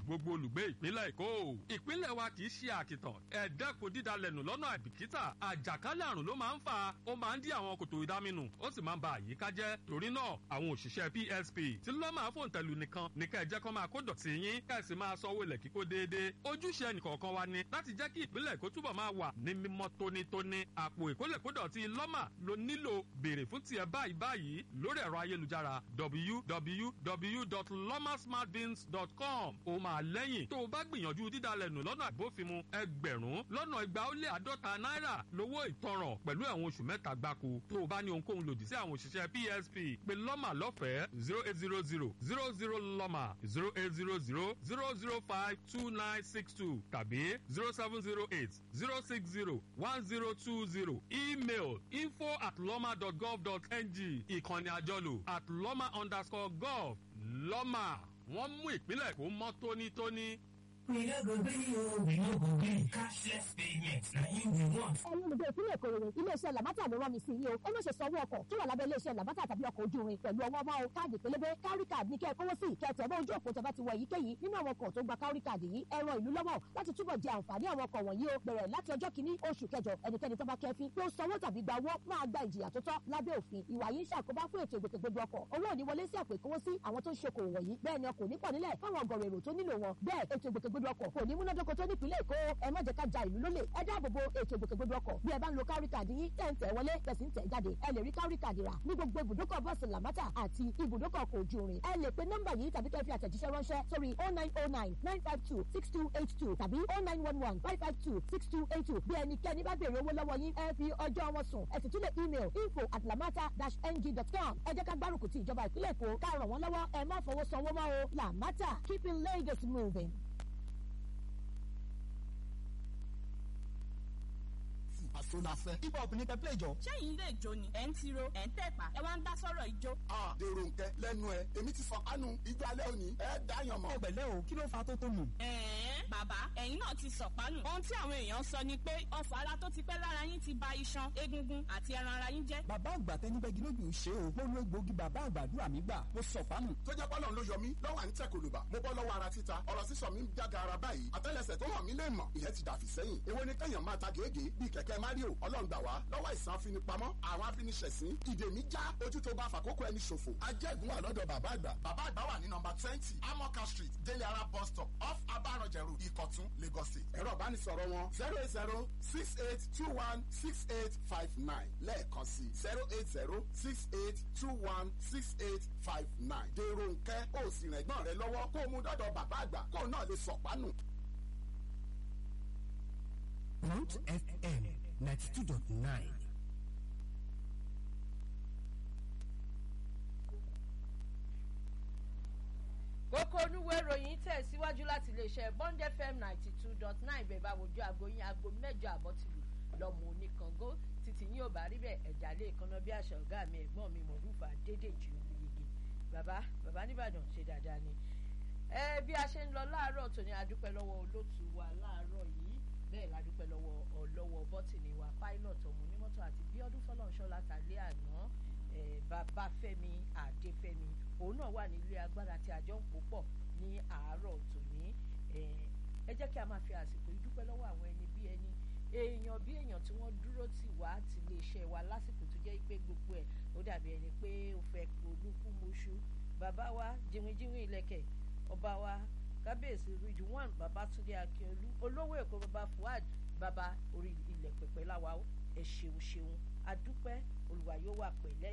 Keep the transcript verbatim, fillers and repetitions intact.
gbogbo olùgbé ìpínlẹ̀ Èkó. Ìpínlẹ̀ wa kì í ṣe àkìtàn ẹ dẹ́kun dídalẹ̀nù lọ́nà àìbìkítà. Àjàkálẹ̀ àrùn ló máa ń fà, ó máa ń dí àwọn kòtò ìdáminù, ó sì máa ń ba àyíká jẹ́. Torí náà àwọn òṣìṣẹ́ P S P tí lọ́mà fòǹtẹ̀lù nìkan ní kẹ́ ẹ jẹ́ kó máa kó dọ̀tí yín kẹ́ ẹ sì máa sanwó ilẹ̀ kíkó déédéé. Ojúṣe ẹnìkọ̀ọ̀kan wa ni láti jẹ́ kí ìpínlẹ̀ Èkó túbọ̀ máa wà ní mímọ́ tónítóní. Àpò ìkólẹ̀kódọ̀tí lọ́mà ló nílò. Béèrè fún tiẹ̀ báyìí báyìí lórí ẹ̀rọ ayélujára w w w dot loma smart bins dot com. Ó máa lẹ́yìn tó o bá gbìyànjú dídalẹ̀nù lọ́nà àìbófinmu ẹgbẹ̀rún lọ́nà igba ó lé àádọ́ta náírà lówó ìtanràn pẹ̀lú ẹ̀wọ̀n oṣù mẹ́ta gbáko. Tó o bá ní ohunkóhun lòdì sí àwọn òṣìṣẹ́ P S P pè lọ́mà lọ́fẹ̀ẹ́ zero eight zero zero zero zero lọ́mà zero eight zero zero zero zero five two nine six two tàbí zero seven zero eight zero six zero one zero two zero. Email info at loma dot gov dot n g. Ìkànnì àjọlò at loma underscore gov. Lọ́mà wọ́n mú ìpínlẹ̀ Èkó mọ́ tónítóní. We no go gree o, we no go gree. Cashless payment na im we want. Ẹ̀yin olùgbé ìpínlẹ̀ Èkó rere, ilé-iṣẹ́ Làbátà ló rán mi sí yín o. Ó má ṣe sanwó ọkọ̀ tó wà lábẹ́ ilé-iṣẹ́ Làbátà tàbí ọkọ̀ ojú irin pẹ̀lú ọwọ́ mọ́ o. Káàdì pélébé kárí káàdì ní kẹ́ ẹ kówó sí ìkẹtẹ̀ bá ojú òpó tẹ́bá ti wọ èyíkéyìí nínú àwọn ọkọ̀ tó gba kárí káàdì yìí. Ẹ ran ìlú lọ́wọ́ láti túbọ̀ jẹ àǹfààní àwọn ọkọ̀ wọ̀nyí o. Bẹ̀rẹ̀ láti ọjọ́ kìíní oṣù kẹjọ ẹnikẹ́ni tó bá kẹ́fín tó sanwó tàbí gba owó máa gba ìjìyà tó tọ́ lábẹ́ òfin. Ìwà yìí ń ṣàkóbá fún ètò ìgbòkègbodò ọkọ̀. Owó ò ní wọlé sí àpò ìkówósí àwọn tó ń ṣokòwò wọ̀nyí. Bẹ́ẹ̀ ni ọkọ̀ ò ní pọ̀ nílẹ̀ fáwọn ọgọ̀rọ̀ èrò tó nílò wọn. Bẹ́ẹ̀ ètò ìgbòkègbodò ọkọ̀ kò ní múnádóko tó nípìnlẹ̀ Èkó. Ẹ má jẹ́ ká ja ìlú lólè. Ẹ dáàbò bo ètò ìgbòkègbodò ọkọ̀. Bí ẹ bá ń lo kárí káàdì yín tẹ̀ ń tẹ̀ wọlé tẹ̀sí ń tẹ̀ jáde. Ẹ lè rí kárí káàdì rà ní gbogbo ibùdókọ̀ bọ́ọ̀sì Làbátà àti ibùdókọ̀ ọkọ̀ ojú irin. Ẹ lè pe nọ́mbà yìí tàbí kẹ́ fi àtẹ̀jíṣẹ́ ránṣẹ́ sórí oh nine oh nine nine five two six two eight two tàbí oh nine one one five five two six two eight two. Bí ẹnikẹ́ni bá béèrè owó lọ́wọ́ yín ẹ fi ọjọ́ wọn sùn. Ẹ sì tún lè email info at lamata dash n g dot com. Ẹ jẹ́ ká gbárùkù ti ìjọba ìpínlẹ̀ Èkó ká ràn wọ́n lọ́wọ́. Ẹ má fọwọ́ sanwó mọ́ o. Lamata, keeping Lagos moving. Àsonafẹ́. Hip hop ní kẹ́pẹ́ ìjọ. Ṣẹ́yìn ilé ìjó ni ẹ̀ ń tiro ẹ̀ ń tẹ̀pá ẹ wá ń dá sọ̀rọ̀ ìjó. a dèrò nkẹ lẹ́nu ẹ èmi ti fọ kánú ijó alẹ́ òní ẹ dáyàn mọ́. ẹgbẹ̀lẹ́ o kí ló fa tó tó nù. ẹ̀ẹ́n bàbá ẹ̀yin náà ti sọ̀pánù. ohun tí àwọn èèyàn sọ ni pé ọ̀fọ̀ ara tó ti pẹ́ lára yín ti ba iṣan egungun àti ẹran ara yín jẹ́. bàbá àgbà tẹnibẹ́gi lójú ṣe o mo lo egbòogi bàbá àgbàdúrà mi gbà mo sọ̀pánù. tó jẹ́ pọ́lọ́n ló yọ mí lọ́wọ́ à ń tẹ̀ kòlùbà mo bọ́ lọ́wọ́ ara títa ọ̀rọ̀ sísọ mi ń jága ara báyìí àtẹ́lẹsẹ̀ tó hàn mí lè mọ̀ ìyẹn ti dàfí sẹ́yìn èwo ni kẹ́yàn máa ta gèégèé bíi kẹ̀kẹ́ Mario Ọlọ́run gbà wá lọ́wọ́ ìsàn afinipamọ́ àwọn afiniṣẹ̀sín ìdè mi já ojú tó bá fàkókò ẹni ṣòfò. ajẹ́gun wà lọ́dọ̀ bàbá àgbà. bàbá àgbà wà ní nọmba twenty amoka street délé ara bus stop off abarọ̀jẹ̀rù ìkọ̀tún Lagos State. ẹ̀rọ ìbánisọ̀rọ̀ wọn zero eight zero six eight two one six eight five nine lẹ́ẹ̀kan sí zero eight zero six eight two one six eight five nine. dèrò nkẹ́ ó sì rìn ẹ̀gbọ́n rẹ lọ́wọ́ kó o mú dọ́dọ̀ bàbá àgbà kó o náà lè sọ̀pánù. Mount F M ninety-two dot nine. kókó onúwé ìròyìn tẹ̀síwájú láti iléeṣẹ́ Bond F M ninety two dot nine bẹ́ẹ̀ bá wojú aago yín aago mẹ́jọ àbọ̀ tìlù lọ́mọ oníkangó títí yín ò bá rí bẹ́ẹ̀ ẹ̀já lé ìkànnà bí àṣà ọ̀gá mi ẹ̀gbọ́n mi Mọ̀rúfà Adédèjì Olúyege bàbá bàbá nìbàdàn ṣe dáadáa ni. ẹ bí a ṣe ń lọ láàárọ̀ tòní adúpẹ́ lọ́wọ́ olótù wa láàárọ̀ yìí bẹ́ẹ̀ ládúpẹ́ lọ́wọ́ ọlọ́wọ́ bọ́tìnì wa pilot ọmọ onímọ́tò àti Bíọ́dún Fọlọ́runṣọ́ látàlẹ́ àná Babafẹ́mi Adéfẹ́mi òun náà wà nílé agbára tí àjọ ń pò pọ̀ ní àárọ̀ tòní. ẹ jẹ́ kí a máa fi àsìkò yìí dúpẹ́ lọ́wọ́ àwọn ẹni bí ẹni èèyàn bí èèyàn tí wọ́n dúró tì wá ti lè ṣe wa lásìkò tó jẹ́ pé gbogbo ẹ̀ ó dàbí ẹni pé ó fẹ́ olúkúmọṣú. bàbá wa jìnwìnjìnwìn ilẹ̀kẹ̀ ọba wa kábíyèsí Ridwan Babátúndé Akíọlú olówó Èkó bàbá Fuad bàbá orí ilẹ̀ pẹ̀pẹ̀ láwa ẹ ṣeun ṣeun adúpẹ́ Olúwa yóò wà pẹ̀lẹ́